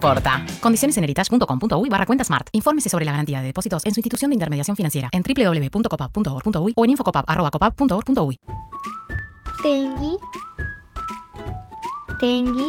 corta. Condiciones en heritage.com.uy/cuenta smart. Infórmese sobre la garantía de depósitos en su institución de intermediación financiera en www.copap.org.uy o en infocopap@copap.org.uy. Tengui. Tengui.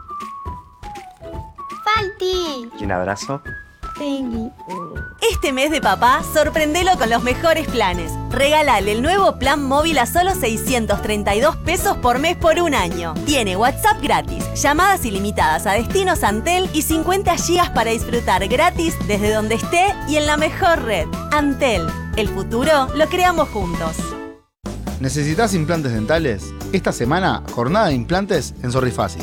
Falti. Y un abrazo. Tengui. Este mes de papá, sorprendelo con los mejores planes. Regálale el nuevo plan móvil a solo 632 pesos por mes por un año. Tiene WhatsApp gratis, llamadas ilimitadas a destinos Antel y 50 gigas para disfrutar gratis desde donde esté y en la mejor red. Antel, el futuro lo creamos juntos. ¿Necesitas implantes dentales? Esta semana, jornada de implantes en Sorrifácil.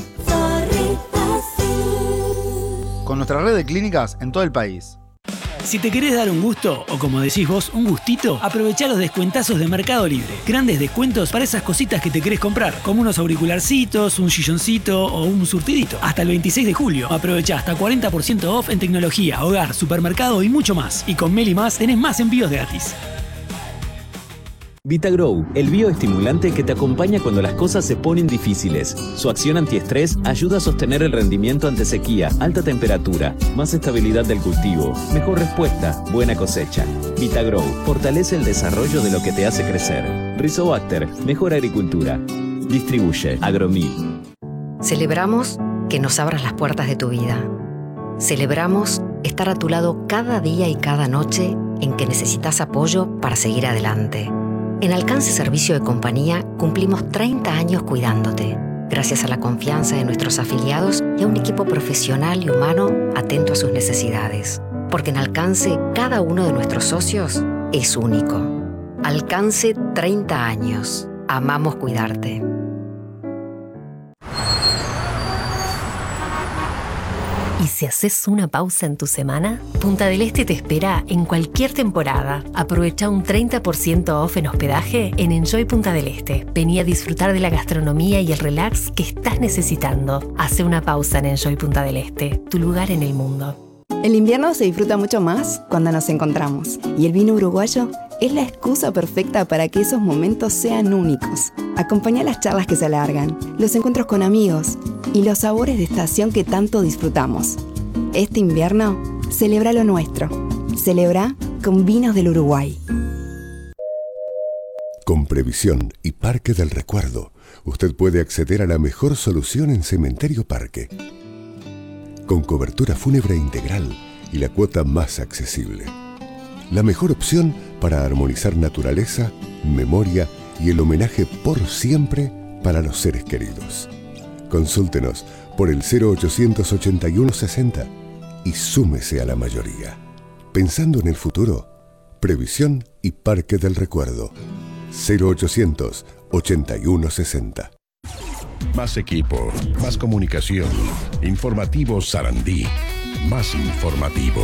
Con nuestra red de clínicas en todo el país. Si te querés dar un gusto, o como decís vos, un gustito, aprovechá los descuentazos de Mercado Libre. Grandes descuentos para esas cositas que te querés comprar, como unos auricularcitos, un silloncito o un surtidito. Hasta el 26 de julio. Aprovechá hasta 40% off en tecnología, hogar, supermercado y mucho más. Y con Meli Más tenés más envíos gratis. VitaGrow, el bioestimulante que te acompaña cuando las cosas se ponen difíciles. Su acción antiestrés ayuda a sostener el rendimiento ante sequía, alta temperatura, más estabilidad del cultivo, mejor respuesta, buena cosecha. VitaGrow fortalece el desarrollo de lo que te hace crecer. Rizobacter, mejor agricultura. Distribuye Agromil. Celebramos que nos abras las puertas de tu vida. Celebramos estar a tu lado cada día y cada noche en que necesitas apoyo para seguir adelante. En Alcance Servicio de Compañía cumplimos 30 años cuidándote, gracias a la confianza de nuestros afiliados y a un equipo profesional y humano atento a sus necesidades. Porque en Alcance, cada uno de nuestros socios es único. Alcance 30 años. Amamos cuidarte. ¿Y si haces una pausa en tu semana? Punta del Este te espera en cualquier temporada. Aprovecha un 30% off en hospedaje en Enjoy Punta del Este. Vení a disfrutar de la gastronomía y el relax que estás necesitando. Hace una pausa en Enjoy Punta del Este, tu lugar en el mundo. El invierno se disfruta mucho más cuando nos encontramos. Y el vino uruguayo es la excusa perfecta para que esos momentos sean únicos. Acompañá las charlas que se alargan, los encuentros con amigos y los sabores de estación que tanto disfrutamos. Este invierno, celebra lo nuestro. Celebra con vinos del Uruguay. Con Previsión y Parque del Recuerdo, usted puede acceder a la mejor solución en Cementerio Parque. Con cobertura fúnebre integral y la cuota más accesible. La mejor opción para armonizar naturaleza, memoria y el homenaje por siempre para los seres queridos. Consúltenos por el 0800 81 60 y súmese a la mayoría. Pensando en el futuro, Previsión y Parque del Recuerdo. 0800 81 60. Más equipo, más comunicación. Informativo Sarandí. Más informativo.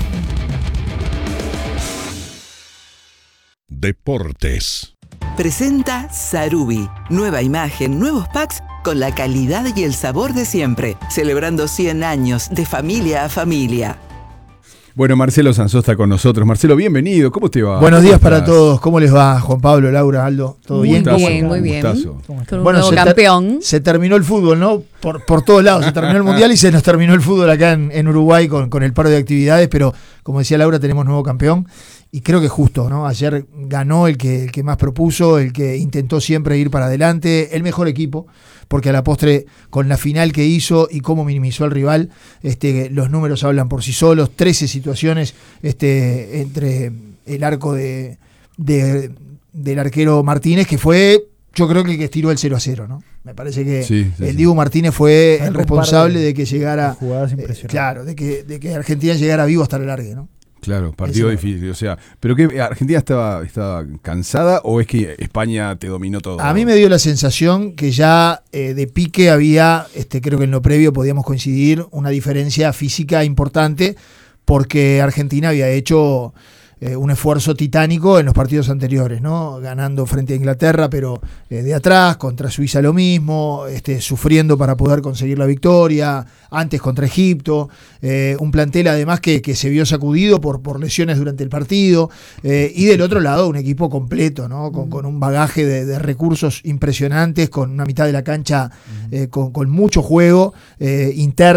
Deportes. Presenta Sarubi. Nueva imagen, nuevos packs con la calidad y el sabor de siempre. Celebrando 100 años de familia a familia. Bueno, Marcelo Sansó está con nosotros. Marcelo, bienvenido. ¿Cómo te va? Buenos días para todos. ¿Cómo les va? Juan Pablo, Laura, Aldo. ¿Todo bien? Muy bien. Con un nuevo campeón. Se terminó el fútbol, ¿no? Por todos lados. Se terminó el Mundial y se nos terminó el fútbol acá en Uruguay con el paro de actividades. Pero, como decía Laura, tenemos nuevo campeón. Y creo que es justo, ¿no? Ayer ganó el que más propuso, el que intentó siempre ir para adelante, el mejor equipo, porque a la postre, con la final que hizo y cómo minimizó al rival, los números hablan por sí solos. 13 situaciones entre el arco del arquero Martínez, que fue, yo creo que el que estiró el 0-0, ¿no? Me parece que el Dibu Martínez fue el responsable de que llegara, claro, de que Argentina llegara vivo hasta el largue, ¿no? Claro, partido difícil, o sea, ¿pero qué, Argentina estaba cansada o es que España te dominó todo? A mí me dio la sensación que ya de pique había, creo que en lo previo podíamos coincidir, una diferencia física importante, porque Argentina había hecho un esfuerzo titánico en los partidos anteriores, ¿no? Ganando frente a Inglaterra, pero de atrás, contra Suiza lo mismo, sufriendo para poder conseguir la victoria, antes contra Egipto, un plantel además que se vio sacudido por lesiones durante el partido, y del otro lado un equipo completo, ¿no? Con un bagaje de recursos impresionantes, con una mitad de la cancha con mucho juego interno.